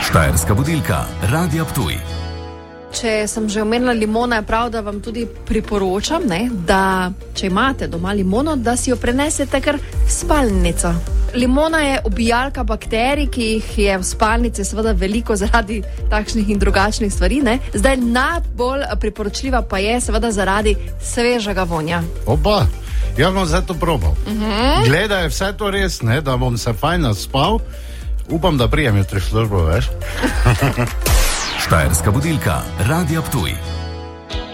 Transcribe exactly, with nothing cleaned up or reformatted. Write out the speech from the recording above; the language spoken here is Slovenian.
Štajerska budilka, Radio Ptuj. Če sem že omenila limono, je prav, da vam tudi priporočam, ne, da če imate doma limono, da si jo prenesete kar v spalnico. Limona je ubijalka bakterij, ki jih je v spalnici seveda veliko zaradi takšnih in drugačnih stvari. Ne. Zdaj najbolj priporočljiva pa je seveda zaradi svežega vonja. Opa, ja bom zdaj to probal. Uh-huh. Gledaj, vse to res, ne, da bom se fajn naspal. Upam, da prijem jutri v službo, veš. Štajerska budilka, Radio Ptuj.